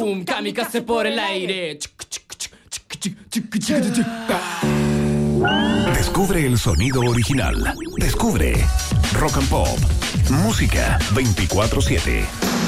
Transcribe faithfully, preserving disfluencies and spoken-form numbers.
boom, kamikaze por el aire. Descubre el sonido original. Descubre Rock and Pop. Música veinticuatro siete.